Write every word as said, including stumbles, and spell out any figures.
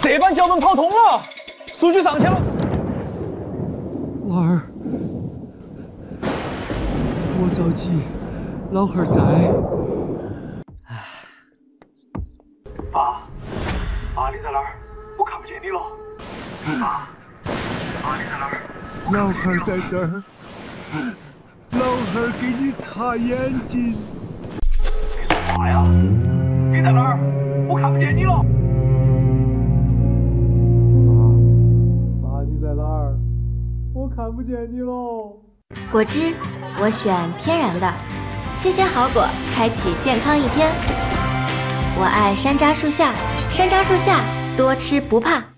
这班脚本跑通了，数据上去了。 娃儿，莫着急，老汉儿在。 爸，爸你在哪儿？我看不见你了。爸，爸你在哪儿？ 老汉儿在这儿，老汉儿给你擦眼睛。 你说啥呀？你在哪儿？我看不见你了。 爸，爸你在哪儿？我看不见你喽。 果汁，我选天然的，新鲜好果，开启健康一天。我爱山楂树下，山楂树下，多吃不怕。